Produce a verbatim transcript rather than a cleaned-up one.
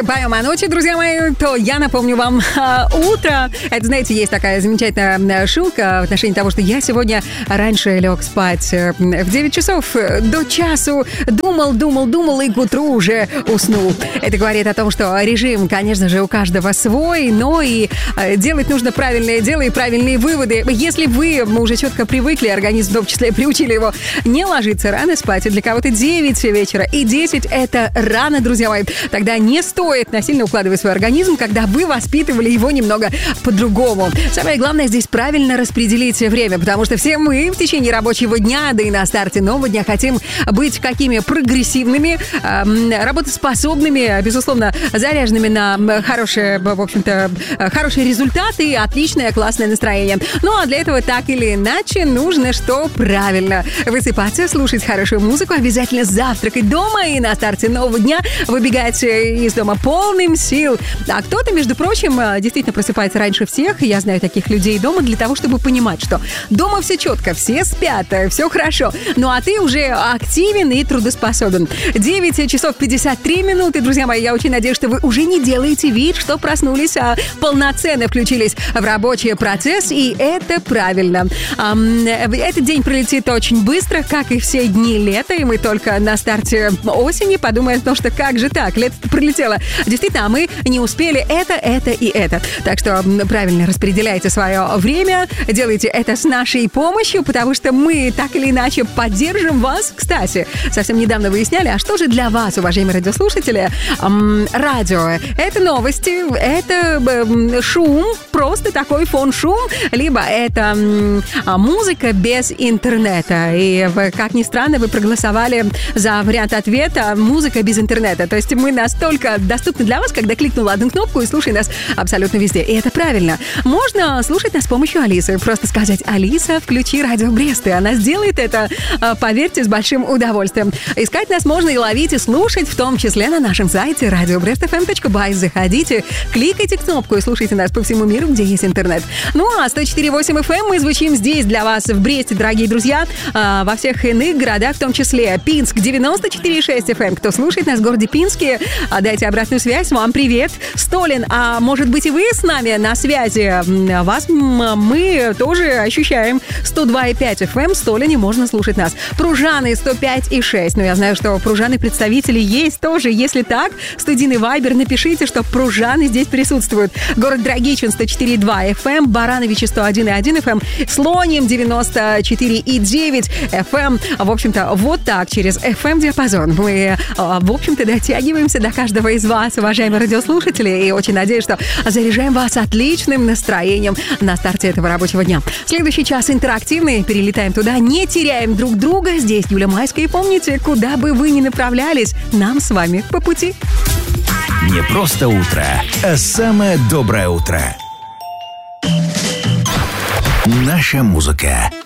поем о ночи, друзья мои, то я напомню вам а, утро. Это, знаете, есть такая замечательная шутка в отношении того, что я сегодня раньше лег спать в девять часов до часу. Думал, думал, думал и к утру уже уснул. Это говорит о том, что режим, конечно же, у каждого свой, но и делать нужно правильное дело и правильные выводы. Если вы уже четко привыкли, организм в том числе приучили его не ложиться рано спать, и для кого-то девять вечера и десять это рано, друзья мои, тогда не стоит насильно укладывать свой организм, когда вы воспитывали его немного по-другому. Самое главное здесь правильно распределить время, потому что все мы в течение рабочего дня, да и на старте нового дня хотим быть какими прогрессивными, э, работоспособными, безусловно, заряженными на хорошие, в общем-то, хорошие результаты и отличное, классное настроение. Ну, а для этого так или иначе нужно что? Правильно высыпаться, слушать хорошую музыку, обязательно завтракать дома и на старте нового дня выбегать из дома полным сил. А кто-то, между прочим, действительно просыпается раньше всех. Я знаю таких людей дома для того, чтобы понимать, что дома все четко, все спят, все хорошо. Ну а ты уже активен и трудоспособен. девять часов пятьдесят три минуты, друзья мои. Я очень надеюсь, что вы уже не делаете вид, что проснулись, а полноценно включились в рабочий процесс. И это правильно. Этот день пролетит очень быстро, как и все дни лета. И мы только на старте осени подумаем, ну что как же так? Лето пролетело. Действительно, а мы не успели это, это и это. Так что правильно распределяйте свое время, делайте это с нашей помощью, потому что мы так или иначе поддержим вас. Кстати, совсем недавно выясняли, а что же для вас, уважаемые радиослушатели, эм, радио? Это новости, это э, шум, просто такой фон-шум, либо это э, музыка без интернета. И, как ни странно, вы проголосовали за вариант ответа «музыка без интернета». То есть мы настолько доступны для вас, когда кликнула одну кнопку и слушай нас абсолютно везде. И это правильно. Можно слушать нас с помощью Алисы. Просто сказать: «Алиса, включи радио Брест», и она сделает это, поверьте, с большим удовольствием. Искать нас можно и ловить, и слушать, в том числе на нашем сайте радио брест эф эм точка бай. Заходите, кликайте кнопку и слушайте нас по всему миру, где есть интернет. Ну а сто четыре и восемь эф эм мы звучим здесь для вас в Бресте, дорогие друзья, во всех иных городах, в том числе Пинск девяносто четыре и шесть эф эм. Кто слушает нас в городе Пинске, дайте обратную связь, вам привет. Столин, а может быть и вы с нами на связи? Вас мы тоже ощущаем. сто два и пять эф эм, в Столине можно слушать нас. Пружаны сто пять и шесть. Но я знаю, что Пружаны представители есть тоже. Если так, студийный вайбер, напишите, что Пружаны здесь присутствуют. Город Драгичин сто четыре и два эф эм, Барановичи сто один и один эф эм, Слоним девяносто четыре и девять эф эм. В общем-то, вот так, через эф эм-диапазон мы, в общем-то, дотягиваемся до каждого из вас, уважаемые радиослушатели, и очень надеюсь, что заряжаем вас отличным настроением на старте этого рабочего дня. Следующий час интерактивный, перелетаем туда, не теряем друг друга. Здесь Юля Майская, и помните, куда бы вы ни направлялись, нам с вами по пути. Не просто утро, а самое доброе утро. Наша музыка.